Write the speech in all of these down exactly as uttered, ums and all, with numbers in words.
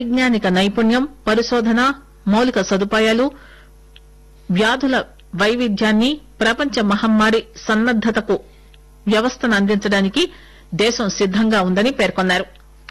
వైజ్ఞానిక నైపుణ్యం, పరిశోధన, మౌలిక సదుపాయాలు, వ్యాధుల వైవిధ్యాన్ని, ప్రపంచ మహమ్మారి సన్నద్దతకు వ్యవస్థను అందించడానికి దేశం సిద్దంగా ఉందని పేర్కొన్నారు.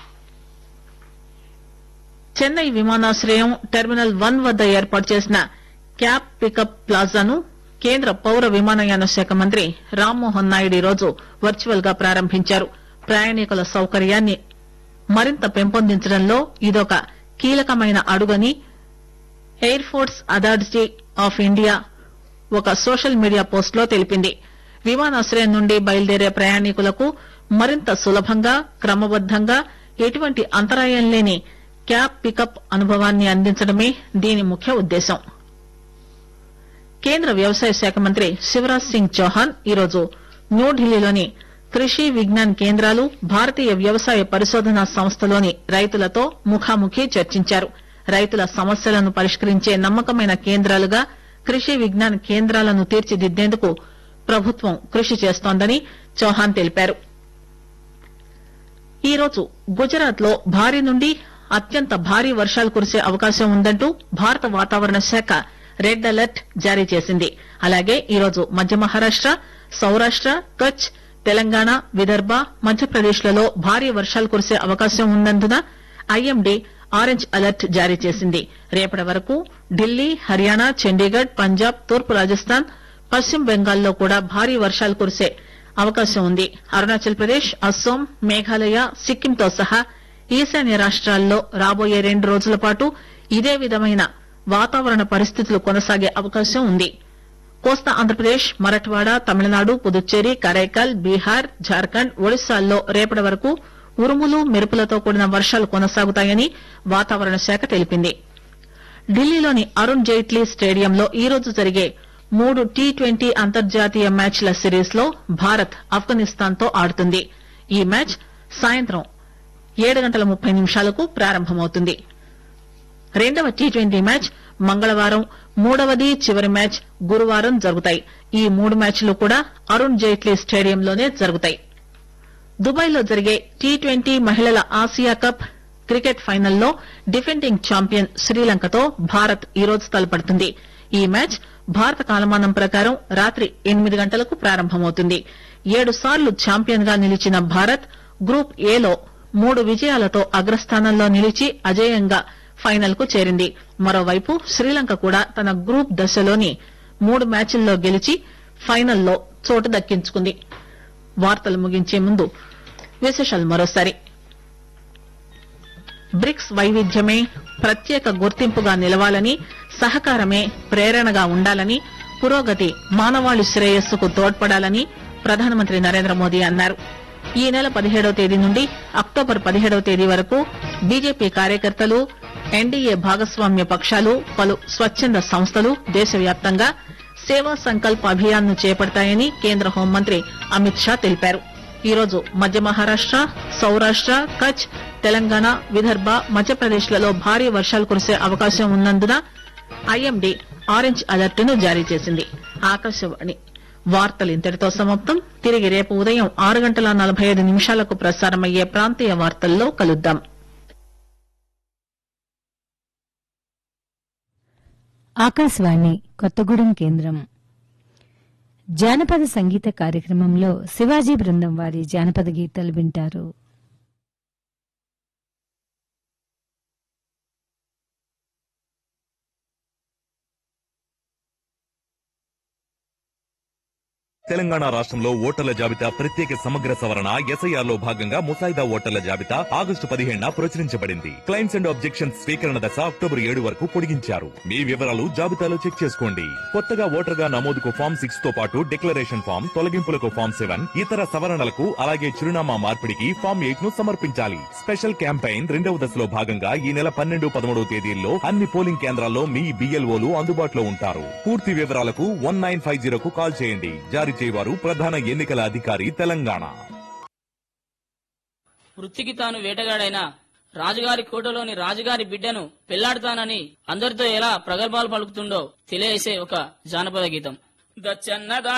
చెన్నై విమానాశ్రయం టెర్మినల్ వన్ వద్ద ఏర్పాటు చేసిన క్యాబ్ పికప్ ప్లాజాను కేంద్ర పౌర విమానయాన శాఖ మంత్రి రామ్మోహన్ నాయుడు ఈరోజు వర్చువల్ గా ప్రారంభించారు. ప్రయాణికుల సౌకర్యాన్ని మరింత పెంపొందించడంలో ఇదొక కీలకమైన అడుగని air force authority of India ఒక సోషల్ మీడియా పోస్ట్ లో తెలిపింది. విమానాశ్రయం నుండి బయలుదేరే ప్రయాణికులకు మరింత సులభంగా, క్రమబద్దంగా, ఎటువంటి అంతరాయం లేని క్యాబ్ పికప్ అనుభవాన్ని అందించడమే దీని ముఖ్య ఉద్దేశం. కేంద్ర వ్యవసాయ శాఖ మంత్రి శివరాజ్ సింగ్ చౌహాన్ ఈరోజు న్యూఢిల్లీలోని కృషి విజ్ఞాన్ కేంద్రాలు, భారతీయ వ్యవసాయ పరిశోధనా సంస్థలోని రైతులతో ముఖాముఖి చర్చించారు. రైతుల సమస్యలను పరిష్కరించే నమ్మకమైన కేంద్రాలుగా కృషి విజ్ఞాన్ కేంద్రాలను తీర్చిదిద్దేందుకు ప్రభుత్వం కృషి చేస్తోందని చౌహాన్ తెలిపారు. ఈరోజు గుజరాత్ లో భారీ నుండి అత్యంత భారీ వర్షాలు కురిసే అవకాశం ఉందంటూ భారత వాతావరణ శాఖ రెడ్ అలర్ట్ జారీ చేసింది. అలాగే ఈరోజు మధ్య మహారాష్ట, సౌరాష్ట, కచ్, తెలంగాణ, విదర్భ, మధ్యప్రదేశ్ లలో భారీ వర్షాలు కురిసే అవకాశం ఉన్నందున ఐఎండీ ఆరెంజ్ అలర్ట్ జారీ చేసింది. రేపటి వరకు ఢిల్లీ, హర్యానా, చండీగఢ్, పంజాబ్, తూర్పు రాజస్థాన్, పశ్చిమ బెంగాల్లో కూడా భారీ వర్షాలు కురిసే అవకాశం ఉంది. అరుణాచల్ ప్రదేశ్, అస్సోం, మేఘాలయ, సిక్కింతో సహా ఈశాన్య రాష్ట్రాల్లో రాబోయే రెండు రోజుల పాటు ఇదే విధమైన వాతావరణ పరిస్థితులు కొనసాగే అవకాశం ఉంది. కోస్తా ఆంధ్రప్రదేశ్, మరాఠ్వాడ, తమిళనాడు, పుదుచ్చేరి, కరైకల్, బీహార్, జార్ఖండ్, ఒడిశాల్లో రేపటి వరకు ఉరుములు, మెరుపులతో కూడిన వర్షాలు కొనసాగుతాయని వాతావరణ శాఖ తెలిపింది. ఢిల్లీలోని అరుణ్ జైట్లీ స్టేడియంలో ఈరోజు జరిగే మూడు టీ ట్వంటీ అంతర్జాతీయ మ్యాచ్ల సిరీస్ లో భారత్ ఆఫ్ఘనిస్తాన్ తో ఆడుతుంది. ఈ మ్యాచ్ సాయంత్రం ఏడు గంటల ముప్పై నిమిషాలకు ప్రారంభమవుతుంది. రెండవ టీ ట్వంటీ మ్యాచ్ మంగళవారం, మూడవది చివరి మ్యాచ్ గురువారం జరుగుతాయి. ఈ మూడు మ్యాచ్లు కూడా అరుణ్ జైట్లీ స్టేడియంలోనే జరుగుతాయి. దుబాయ్ లో జరిగే టీ ట్వంటీ మహిళల ఆసియా కప్ క్రికెట్ ఫైనల్లో డిఫెండింగ్ ఛాంపియన్ శ్రీలంకతో భారత్ ఈరోజు తలపడుతుంది. ఈ మ్యాచ్ భారత కాలమానం ప్రకారం రాత్రి ఎనిమిది గంటలకు ప్రారంభమవుతుంది. ఏడు సార్లు ఛాంపియన్ గా నిలిచిన భారత్ గ్రూప్ ఏలో మూడు విజయాలతో అగ్రస్థానంలో నిలిచి అజేయంగా ఫైనల్ కు చేరింది. మరోవైపు శ్రీలంక కూడా తన గ్రూప్ దశలోని మూడు మ్యాచ్ల్లో గెలిచి ఫైనల్లో చోటు దక్కించుకుంది. వార్తలు ముగించే ముందు విశేషాలు మరోసారి. బ్రిక్స్ వైవిధ్యమే ప్రత్యేక గుర్తింపుగా నిలవాలని, సహకారమే ప్రేరణగా ఉండాలని, పురోగతి మానవాళి శ్రేయస్సుకు తోడ్పడాలని ప్రధానమంత్రి నరేంద్ర మోదీ అన్నారు. ఈ నెల పదిహేడవ తేదీ నుండి అక్టోబర్ పదిహేడవ తేదీ వరకు బీజేపీ కార్యకర్తలు, ఎన్డీఏ భాగస్వామ్య పక్షాలు, పలు స్వచ్చంద సంస్థలు దేశవ్యాప్తంగా సేవా సంకల్ప్ అభియాన్ ను చేపడతాయని కేంద్ర హోంమంత్రి అమిత్ షా తెలిపారు. ఈరోజు మధ్య మహారాష్ట, సౌరాష్ట, కచ్, తెలంగాణ, విదర్భ, మధ్యప్రదేశ్ లలో భారీ వర్షాలు కురిసే అవకాశం ఉన్నందున ఐఎండీ ఆరెంజ్ అలర్ట్ ను జారీ చేసింది. ఆకాశవాణి వార్తలు ఇంతటితో సమాప్తం. తిరిగి రేపు ఉదయం ఆరు గంటల నలభై ఐదు నిమిషాలకు ప్రసారమయ్యే ప్రాంతీయ వార్తల్లో కలుద్దాం. ఆకాశవాణి కొత్తగూడెం కేంద్రం. జానపద సంగీత కార్యక్రమంలో శివాజీ బృందం వారి జానపద గీతాలు వింటారు. తెలంగాణ రాష్ట్రంలో ఓటర్ల జాబితా ప్రత్యేక సమగ్ర సవరణ ఎస్ఐఆర్ లో భాగంగా ముసాయిదా ఓటర్ల జాబితా ఆగస్టు పదిహేడున ప్రచురించబడింది. క్లైమ్స్ అండ్ ఆబ్జెక్షన్స్ స్వీకరణ దశ అక్టోబర్ ఏడు వరకు పొడిగించారు. మీ వివరాలు జాబితాలో చెక్ చేసుకోండి. కొత్తగా ఓటర్ గా నమోదుకు ఫామ్ సిక్స్ తో పాటు డిక్లరేషన్ ఫామ్, తొలగింపులకు ఫామ్ సెవెన్, ఇతర సవరణలకు అలాగే చిరునామా మార్పిడికి ఫామ్ ఎయిట్ ను సమర్పించాలి. స్పెషల్ క్యాంపెయిన్ రెండవ దశలో భాగంగా ఈ నెల పన్నెండు పదమూడవ తేదీల్లో అన్ని పోలింగ్ కేంద్రాల్లో మీ బిఎల్ఓలు అందుబాటులో ఉంటారు. పూర్తి వివరాలకు వన్ నైన్ ఫైవ్ జీరోకు కాల్ చేయండి. జారీ చేయవారు ప్రధాన ఎన్నికల అధికారి తెలంగాణ. వృత్తికి తాను వేటగాడైన రాజుగారి కోటలోని రాజుగారి బిడ్డను పెళ్లాడుతానని అందరితో ఎలా ప్రగల్భాలు పలుకుతుండో తెలియజేసే ఒక జానపద గీతం. దచ్చన్నదా